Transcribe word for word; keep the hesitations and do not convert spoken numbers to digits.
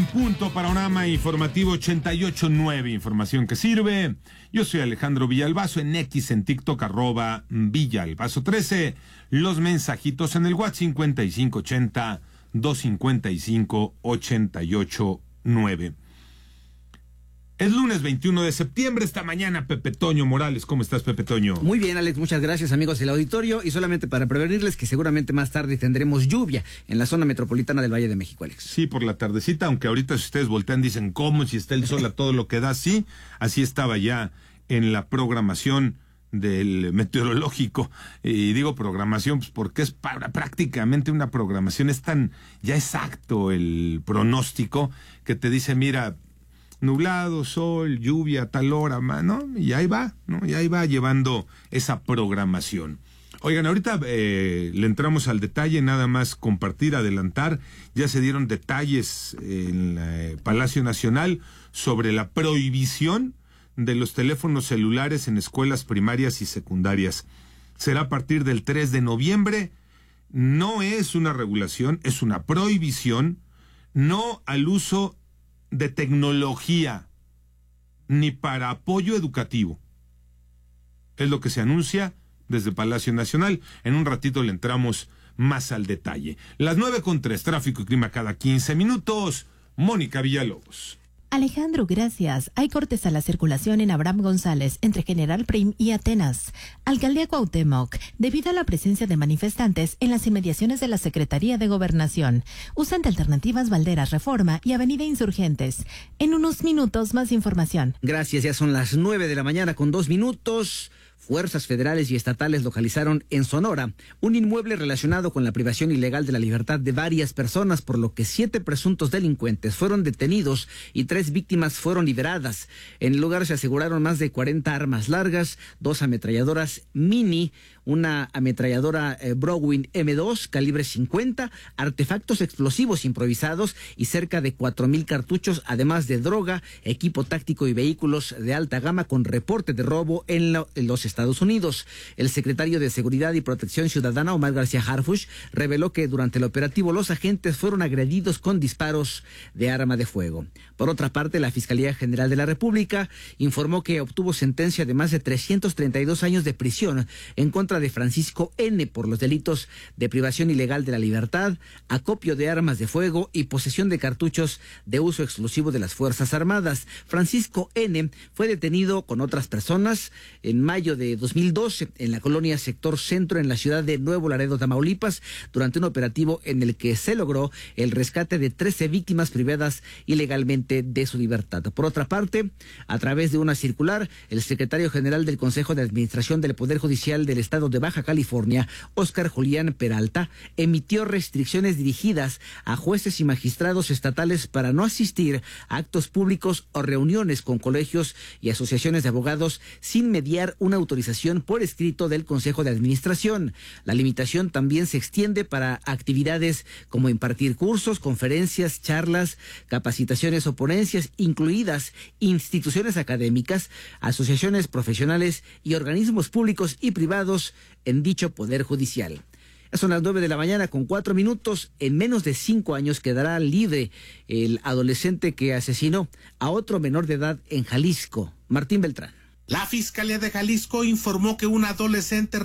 punto, panorama informativo ochenta y ocho punto nueve, información que sirve. Yo soy Alejandro Villalbazo, en X, en TikTok, arroba Villalbazo trece. Los mensajitos en el WhatsApp cincuenta y cinco ochenta, doscientos cincuenta y cinco, ochenta y ocho nueve. Es lunes veintiuno de septiembre, esta mañana Pepe Toño Morales. ¿Cómo estás, Pepe Toño? Muy bien, Alex, muchas gracias, amigos del auditorio. Y solamente para prevenirles que seguramente más tarde tendremos lluvia en la zona metropolitana del Valle de México, Alex. Sí, por la tardecita, aunque ahorita si ustedes voltean dicen cómo, si está el sol a todo lo que da, sí, así estaba ya en la programación del meteorológico. Y digo programación pues porque es para, prácticamente una programación, es tan ya exacto el pronóstico que te dice, mira, nublado, sol, lluvia, tal hora, ¿no? Y ahí va, ¿no? Y ahí va llevando esa programación. Oigan, ahorita eh, le entramos al detalle, nada más compartir, adelantar. Ya se dieron detalles en el Palacio Nacional sobre la prohibición de los teléfonos celulares en escuelas primarias y secundarias. Será a partir del tres de noviembre. No es una regulación, es una prohibición, no al uso de tecnología, ni para apoyo educativo. Es lo que se anuncia desde Palacio Nacional. En un ratito le entramos más al detalle. Las nueve con tres, tráfico y clima cada quince minutos. Mónica Villalobos. Alejandro, gracias. Hay cortes a la circulación en Abraham González, entre General Prim y Atenas. Alcaldía Cuauhtémoc, debido a la presencia de manifestantes en las inmediaciones de la Secretaría de Gobernación. Usan de alternativas Valderas Reforma y Avenida Insurgentes. En unos minutos, más información. Gracias, ya son las nueve de la mañana con dos minutos. Fuerzas federales y estatales localizaron en Sonora un inmueble relacionado con la privación ilegal de la libertad de varias personas, por lo que siete presuntos delincuentes fueron detenidos y tres víctimas fueron liberadas. En el lugar se aseguraron más de cuarenta armas largas, dos ametralladoras mini, una ametralladora eh, Browning eme dos calibre cincuenta, artefactos explosivos improvisados y cerca de cuatro mil cartuchos, además de droga, equipo táctico y vehículos de alta gama con reporte de robo en, lo, en los Estados Unidos. El secretario de Seguridad y Protección Ciudadana, Omar García Harfuch, reveló que durante el operativo los agentes fueron agredidos con disparos de arma de fuego. Por otra parte, la Fiscalía General de la República informó que obtuvo sentencia de más de trescientos treinta y dos años de prisión en contra de Francisco N. por los delitos de privación ilegal de la libertad, acopio de armas de fuego y posesión de cartuchos de uso exclusivo de las Fuerzas Armadas. Francisco N. fue detenido con otras personas en mayo de dos mil doce en la colonia Sector Centro en la ciudad de Nuevo Laredo, Tamaulipas, durante un operativo en el que se logró el rescate de trece víctimas privadas ilegalmente de su libertad. Por otra parte, a través de una circular, el secretario general del Consejo de Administración del Poder Judicial del Estado de Baja California, Óscar Julián Peralta, emitió restricciones dirigidas a jueces y magistrados estatales para no asistir a actos públicos o reuniones con colegios y asociaciones de abogados sin mediar una autorización por escrito del Consejo de Administración. La limitación también se extiende para actividades como impartir cursos, conferencias, charlas, capacitaciones o ponencias, incluidas instituciones académicas, asociaciones profesionales y organismos públicos y privados en dicho Poder Judicial. Son las nueve de la mañana con cuatro minutos. En menos de cinco años quedará libre el adolescente que asesinó a otro menor de edad en Jalisco. Martín Beltrán. La Fiscalía de Jalisco informó que un adolescente